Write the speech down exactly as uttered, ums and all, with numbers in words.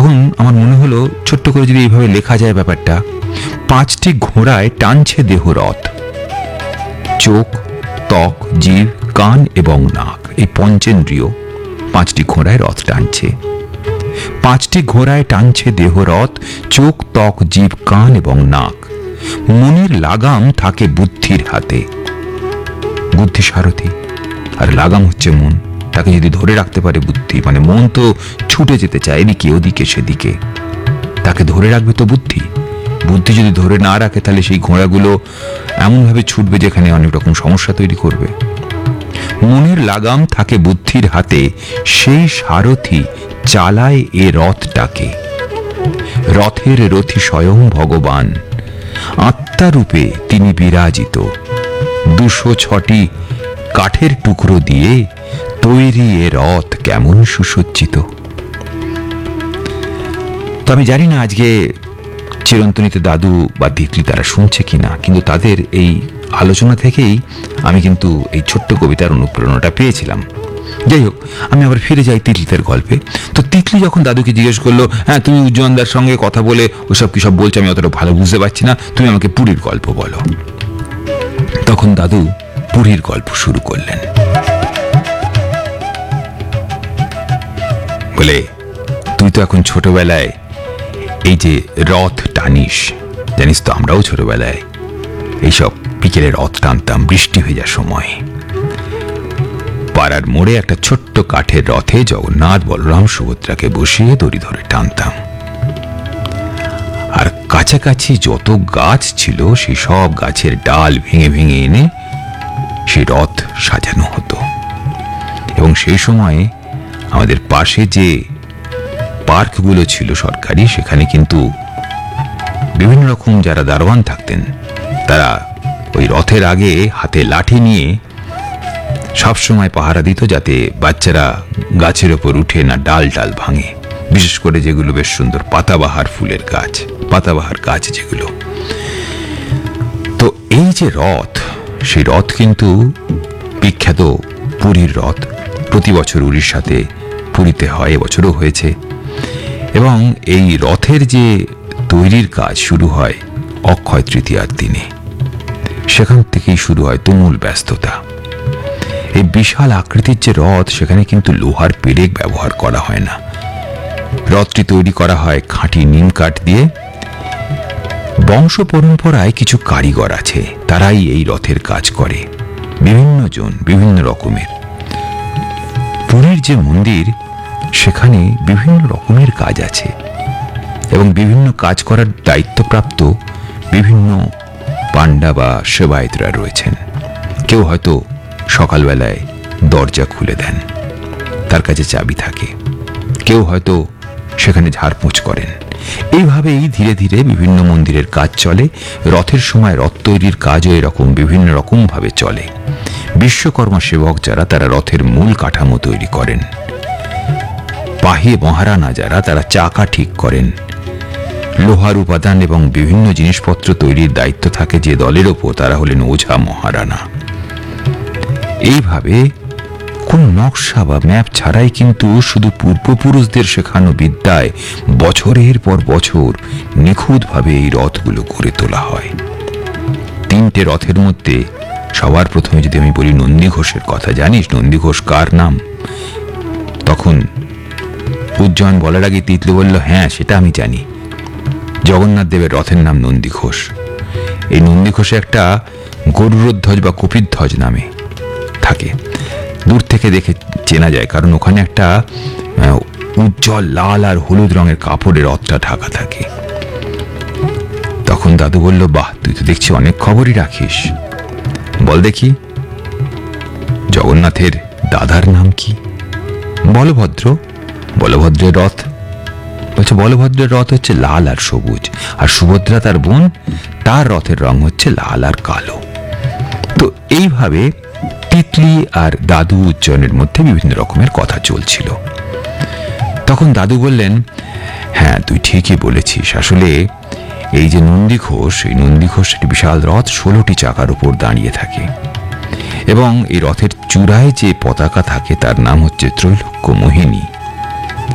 তখন আমার মনে হলো ছোট্ট করে যদি এইভাবে লেখা যায় ব্যাপারটা, পাঁচটি ঘোড়ায় টানছে দেহ রথ, চোখ, ত্বক, জিভ, কান এবং নাক, এই পঞ্চেন্দ্রিয় পাঁচটি ঘোড়ায় রথ টানছে। পাঁচটি ঘোড়ায় টানছে দেহ রথ, চোখ, ত্বক, জিভ, কান এবং নাক। মনির লাগাম থাকে বুদ্ধির হাতে। বুদ্ধি সারথি আর লাগাম হচ্ছে মন। তাকে যদি ধরে রাখতে পারে বুদ্ধি, মানে মন তো ছুটে যেতে চায় এদিকে ওদিকে সেদিকে, তাকে ধরে রাখবে তো বুদ্ধি। বুদ্ধি যদি ধরে না রাখে তাহলে সেই ঘোড়াগুলো এমনভাবে ছুটবে যেখানে অনেক রকম সমস্যা তৈরি করবে। মনের লাগাম থাকে বুদ্ধির হাতে, সেই সারথি চালায় এ রথটাকে। রথের রথি স্বয়ং ভগবান, আত্মারূপে তিনি বিরাজিত। দুশো ছটি কাঠের টুকরো দিয়ে তৈরি এ রথ কেমন সুসজ্জিত। তো আমি জানি না আজকে চিরন্তনীতে দাদু বা তিতলি তারা শুনছে কিনা, কিন্তু তাদের এই আলোচনা থেকেই আমি কিন্তু এই ছোট্ট কবিতার অনুপ্রেরণাটা পেয়েছিলাম। যাই হোক, আমি আবার ফিরে যাই তিতলিদের গল্পে। তো তিতলি যখন দাদুকে জিজ্ঞেস করলো, হ্যাঁ তুমি উজ্জয়নদার সঙ্গে কথা বলে ওসব কি সব বলছো, আমি অতটা ভালো বুঝতে পারছি না, তুমি আমাকে পুরীর গল্প বলো। তখন দাদু পুরীর গল্প শুরু করলেন। বলে, তুই তো এখন ছোটবেলায় এই যে রথ টানিস, জানিস তো আমরাও ছোটবেলায় এইসব বিকেলে রথ টানতাম বৃষ্টি হয়ে যাওয়ার সময়। পাড়ার মোড়ে একটা ছোট্ট কাঠের রথে জগন্নাথ, বলরাম, সুভদ্রাকে বসিয়ে দড়ি ধরে টানতাম। আর কাছাকাছি যত গাছ ছিল সেই সব গাছের ডাল ভেঙে ভেঙে এনে সেই রথ সাজানো হতো। এবং সেই সময়ে আমাদের পাশে যে পার্কগুলো ছিল সরকারি, সেখানে কিন্তু বিভিন্ন রকম যারা দারোয়ান থাকতেন তারা ওই রথের আগে হাতে লাঠি নিয়ে সবসময় পাহারা দিত, যাতে বাচ্চারা গাছের ওপর উঠে না ডাল ডাল ভাঙে। বিশেষ করে যেগুলো বেশ সুন্দর পাতাবাহার ফুলের গাছ, পাতাবাহার গাছ যেগুলো। তো এই যে রথ, সেই রথ কিন্তু বিখ্যাত পুরীর রথ। প্রতি বছর উড়িষ্যাতে পুরীতে হয়, এবছরও হয়েছে। এবং এই রথের যে তৈরির কাজ শুরু হয় অক্ষয় তৃতীয়ার দিনে, সেখান থেকেই শুরু হয় তুমুল ব্যস্ততা। এই বিশাল আকৃতির যে রথ, সেখানে কিন্তু লোহার পেরেক ব্যবহার করা হয় না। রথটি তৈরি করা হয় খাঁটি নিম কাঠ দিয়ে। বংশ পরম্পরায় কিছু কারিগর আছে, তারাই এই রথের কাজ করে, বিভিন্ন জন, বিভিন্ন রকমের। পুরীর যে মন্দির, সেখানে বিভিন্ন রকমের কাজ আছে এবং বিভিন্ন কাজ করার দায়িত্বপ্রাপ্ত বিভিন্ন পান্ডা বা সেবায়েতরা রয়েছেন। কেউ হয়তো সকালবেলায় দরজা খুলে দেন, তার কাছে চাবি থাকে। কেউ হয়তো সেখানে ঝাড়পোঁছ করেন। এইভাবেই ধীরে ধীরে বিভিন্ন মন্দিরের কাজ চলে। রথের সময় রথ তৈরির কাজও এরকম বিভিন্ন রকম ভাবে চলে। বিশ্বকর্মা সেবক যারা, তারা রথের মূল কাঠামো তৈরি করেন। পাহে মহারানা যারা, তারা চাকা ঠিক করেন। লোহার উপাদান এবং বিভিন্ন জিনিসপত্র তৈরির দায়িত্ব থাকে যে দলের ওপর, তারা হলেন ওঝা মহারানা। এইভাবে কোন নকশা বা ম্যাপ ছাড়াই কিন্তু শুধু পূর্বপুরুষদের শেখানো বিদ্যায় বছরের পর বছর নিখুঁতভাবে এই রথগুলো করে তোলা হয়। তিনটে রথের মধ্যে সবার প্রথমে যদি আমি বলি নন্দী ঘোষের কথা, জানিস নন্দী ঘোষ কার নাম? তখন উজ্জয়ন বলার আগে তিতলি বলল, হ্যাঁ সেটা আমি জানি, জগন্নাথ দেবের রথের নাম নন্দী ঘোষ। এই নন্দী ঘোষে একটা গরুরধ্বজ বা কপিধ্বজ নামে থাকে। দূর থেকে দেখে চেনা যায়, কারণ ওখানে একটা উজ্জ্বল লাল আর হলুদ রঙের কাপড়ে রথটা ঢাকা থাকে। তখন দাদু বলল, বাহ, তুই তো দেখছি অনেক খবরই রাখিস। বল দেখি, জগন্নাথের দাদার নাম কি? বলভদ্র। বলভদ্রের রথ? বলছে বলভদ্রের রথ হচ্ছে লাল আর সবুজ, আর সুভদ্রা তার বোন, তার রথের রং হচ্ছে লাল আর কালো। তো এইভাবে তিতলি আর দাদু উজ্জয়নের মধ্যে বিভিন্ন রকমের কথা চলছিল। তখন দাদু বললেন, হ্যাঁ তুই ঠিকই বলেছিস, আসলে এই যে নন্দী ঘোষ, এই নন্দী ঘোষ একটি বিশাল রথ, ষোলোটি চাকার উপর দাঁড়িয়ে থাকে এবং এই রথের চূড়ায় যে পতাকা থাকে তার নাম হচ্ছে ত্রৈলোক্য মোহিনী।